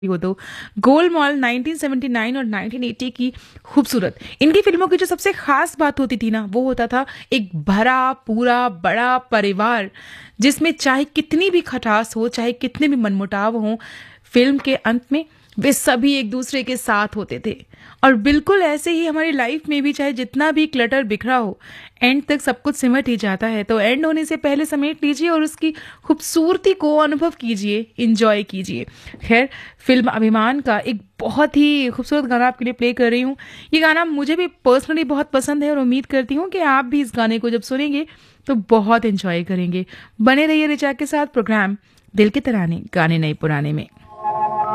हो तो गोलमाल 1979 और 1980 की खूबसूरत इनकी फिल्मों की जो सबसे खास बात होती थी ना वो होता था एक भरा पूरा बड़ा परिवार जिसमें चाहे कितनी भी खटास हो चाहे कितने भी मनमुटाव हो फिल्म के अंत में वे सभी एक दूसरे के साथ होते थे। और बिल्कुल ऐसे ही हमारी लाइफ में भी चाहे जितना भी क्लटर बिखरा हो एंड तक सब कुछ सिमट ही जाता है। तो एंड होने से पहले समेट लीजिए और उसकी खूबसूरती को अनुभव कीजिए, इंजॉय कीजिए। खैर, फिल्म अभिमान का एक बहुत ही खूबसूरत गाना आपके लिए प्ले कर रही हूँ। ये गाना मुझे भी पर्सनली बहुत पसंद है और उम्मीद करती हूँ कि आप भी इस गाने को जब सुनेंगे तो बहुत इंजॉय करेंगे। बने रहिए रिचा के साथ, प्रोग्राम दिल के तराने गाने नए पुराने में।